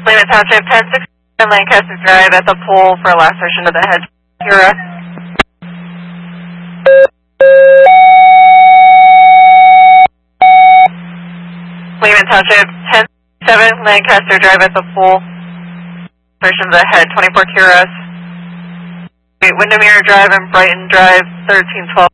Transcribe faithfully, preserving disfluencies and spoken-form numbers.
Lehman Township, ten sixty-seven Lancaster Drive at the pole for laceration of the head. Kira. Lehman Township, ten sixty-seven Lancaster Drive at the pole. Laceration of the head, twenty-four Kiras. Windermere Drive and Brighton Drive, thirteen twelve.